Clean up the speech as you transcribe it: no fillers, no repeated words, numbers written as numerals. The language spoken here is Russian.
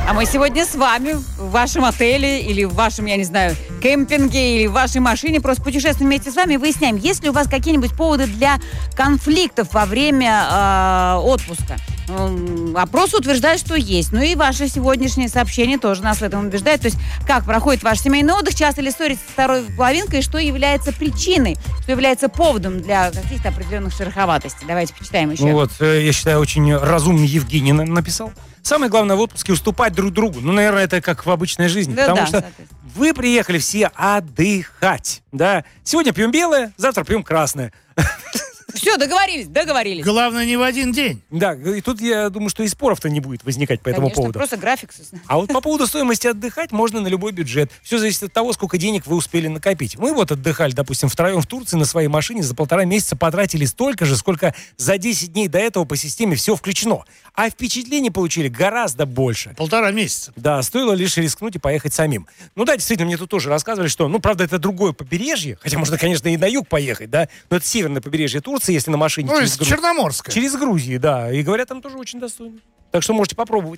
А мы сегодня с вами в вашем отеле или в вашем, я не знаю, кемпинге или в вашей машине. Просто путешествуем вместе с вами и выясняем, есть ли у вас какие-нибудь поводы для конфликтов во время отпуска. Опрос утверждает, что есть. Ну и ваше сегодняшнее сообщение тоже нас в этом убеждает. То есть, как проходит ваш семейный отдых, часто ли ссоритесь со второй половинкой, и что является причиной, что является поводом для каких-то определенных шероховатостей. Давайте почитаем еще. Ну вот, я считаю, очень разумный Евгений написал. Самое главное в отпуске уступать друг другу. Ну, наверное, это как в обычной жизни. Да, потому что вы приехали все отдыхать. Да? Сегодня пьем белое, завтра пьем красное. Все, договорились. Главное, не в один день. Да, и тут я думаю, что и споров-то не будет возникать по этому поводу. Просто график. А вот по поводу стоимости отдыхать можно на любой бюджет. Все зависит от того, сколько денег вы успели накопить. Мы вот отдыхали, допустим, втроем в Турции на своей машине, за 1,5 месяца потратили столько же, сколько за 10 дней до этого по системе все включено. А впечатлений получили гораздо больше. 1,5 месяца. Да, стоило лишь рискнуть и поехать самим. Ну да, действительно, мне тут тоже рассказывали, что, ну, правда, это другое побережье, хотя можно, конечно, и на юг поехать, да, но это северное побережье Турции, если на машине Ну, Черноморское. через Грузию, да, и говорят, там тоже очень достойно. Так что можете попробовать.